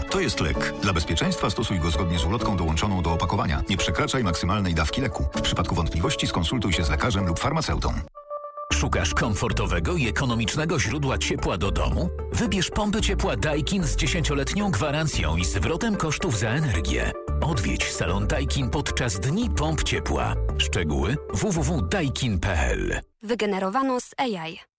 To jest lek. Dla bezpieczeństwa stosuj go zgodnie z ulotką dołączoną do opakowania. Nie przekraczaj maksymalnej dawki leku. W przypadku wątpliwości skonsultuj się z lekarzem lub farmaceutą. Szukasz komfortowego i ekonomicznego źródła ciepła do domu? Wybierz pompy ciepła Daikin z 10-letnią gwarancją i zwrotem kosztów za energię. Odwiedź salon Daikin podczas Dni Pomp Ciepła. Szczegóły www.daikin.pl. Wygenerowano z AI.